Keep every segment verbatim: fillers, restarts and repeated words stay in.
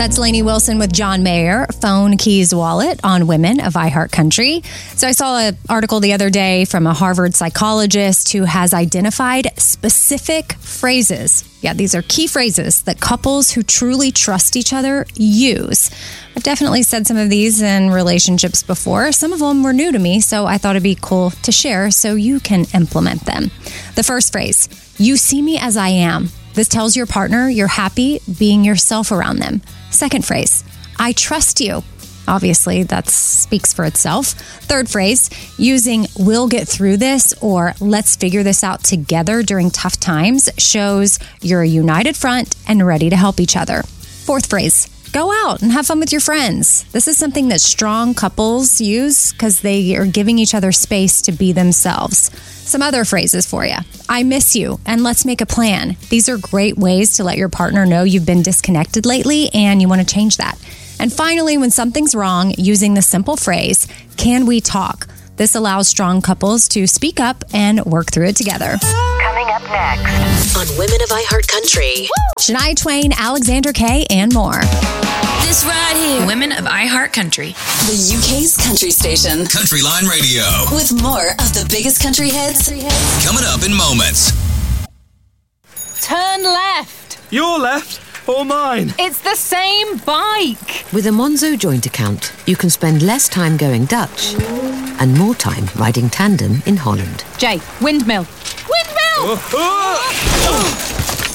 That's Lainey Wilson with John Mayer, Phone, Keys, Wallet on Women of iHeartCountry. So I saw an article the other day from a Harvard psychologist who has identified specific phrases. Yeah, these are key phrases that couples who truly trust each other use. I've definitely said some of these in relationships before. Some of them were new to me, so I thought it'd be cool to share so you can implement them. The first phrase, you see me as I am. This tells your partner you're happy being yourself around them. Second phrase, I trust you. Obviously, that speaks for itself. Third phrase, using we'll get through this or let's figure this out together during tough times shows you're a united front and ready to help each other. Fourth phrase, go out and have fun with your friends. This is something that strong couples use because they are giving each other space to be themselves. Some other phrases for you. I miss you and let's make a plan. These are great ways to let your partner know you've been disconnected lately and you want to change that. And finally, when something's wrong, using the simple phrase, can we talk? This allows strong couples to speak up and work through it together. Coming up next on Women of iHeartCountry. Shania Twain, Alexander Kay, and more. This right here. Women of iHeartCountry. The U K's country station. Country Line Radio. With more of the biggest country hits. Coming up in moments. Turn left. Your left or mine? It's the same bike. With a Monzo joint account, you can spend less time going Dutch and more time riding tandem in Holland. Jay, windmill. Windmill! Oh, oh.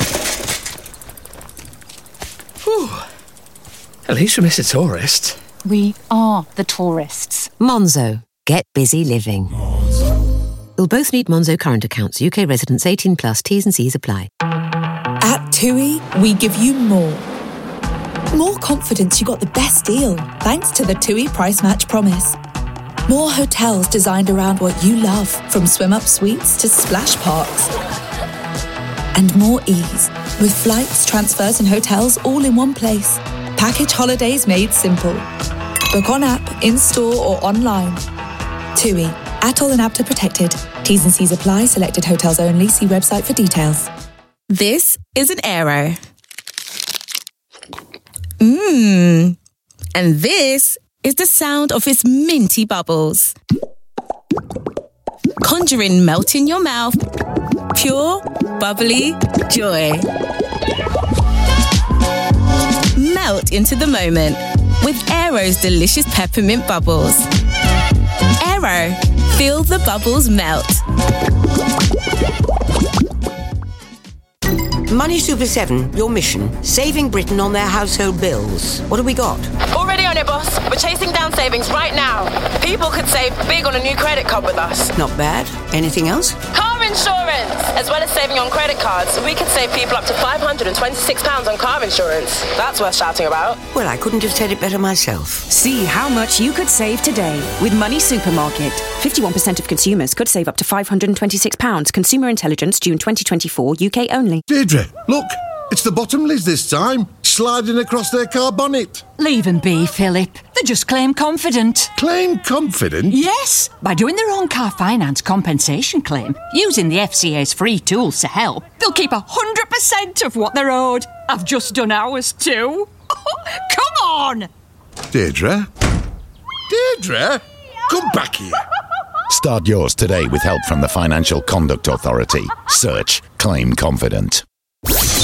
Oh. At least we miss a tourist. We are the tourists. Monzo. Get busy living. You'll both need Monzo current accounts. U K residents eighteen plus. T's and C's apply. At TUI, we give you more. More confidence you got the best deal, thanks to the TUI Price Match Promise. More hotels designed around what you love, from swim-up suites to splash parks. And more ease, with flights, transfers and hotels all in one place. Package holidays made simple. Book on app, in-store or online. TUI, Atoll and APTA protected. T's and C's apply. Selected hotels only. See website for details. This is an Aero. Mmm. And this is the sound of its minty bubbles. Conjuring melt in your mouth. Pure, bubbly joy. Melt into the moment with Aero's delicious peppermint bubbles. Aero. Feel the bubbles melt. Money Super seven, your mission, saving Britain on their household bills. What have we got? Already on it, boss. We're chasing down savings right now. People could save big on a new credit card with us. Not bad. Anything else? Car insurance! As well as saving on credit cards, we could save people up to five hundred twenty-six pounds on car insurance. That's worth shouting about. Well, I couldn't have said it better myself. See how much you could save today with Money Supermarket. fifty-one percent of consumers could save up to five hundred twenty-six pounds. Consumer Intelligence, June twenty twenty-four, U K only. Deirdre, look, it's the Bottomleys this time, sliding across their car bonnet. Leave them be, Philip. They just claim confident. Claim confident? Yes, by doing their own car finance compensation claim, using the F C A's free tools to help, they'll keep one hundred percent of what they're owed. I've just done ours too. Come on! Deirdre? Deirdre? Come back here. Start yours today with help from the Financial Conduct Authority. Search Claim Confident.